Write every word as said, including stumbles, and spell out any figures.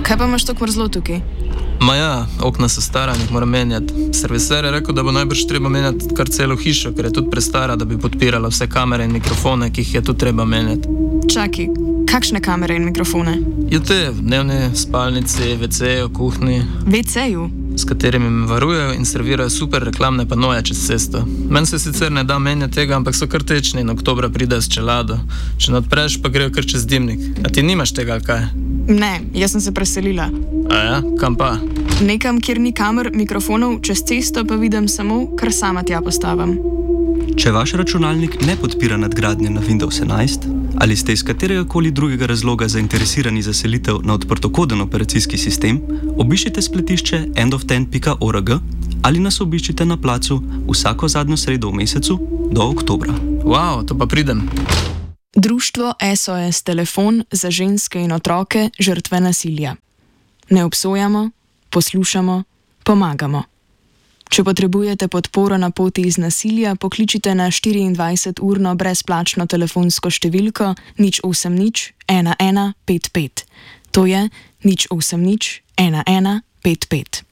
Kaj pa imaš toliko mrzlo tukaj? Ma ja, okna so stara, jih moram menjati. Serviser je rekel, da bo najbrž treba menjati kar celo hišo, ker je tudi prestara, da bi podpirala vse kamere in mikrofone, ki jih je tudi treba menjati. Čakaj, kakšne kamere in mikrofone? Je te v dnevni spalnici, ve ceju, kuhinji. ve ceju? S katerimi me varujejo in servirajo super reklamne panoje čez cesto. Meni se sicer ne da menjati tega, ampak so kar tečni in oktobra pridejo s čelado. Če ne odpreš, pa grejo kar čez dimnik. A ti nimaš tega ali kaj? Ne, jaz sem se preselila. A ja, kam pa? Nekam, kjer ni kamer, mikrofonov, čez cesto pa vidim samo, kar sama tja postavim. Če vaš računalnik ne podpira nadgradnje na Windows enajst, ali ste iz katerega koli drugega razloga zainteresirani za selitev na odprtokoden operacijski sistem, obiščite spletišče end of ten pika org ali nas obiščite na placu vsako zadnjo sredo v mesecu do oktobra. Wow, to pa pridem. Društvo S O S Telefon za ženske in otroke žrtve nasilja. Ne obsojamo, poslušamo, pomagamo. Če potrebujete podporo na poti iz nasilja, pokličite na štiriindvajseturno brezplačno telefonsko številko nič osem nič ena ena pet pet. To je nič osem nič ena ena pet pet.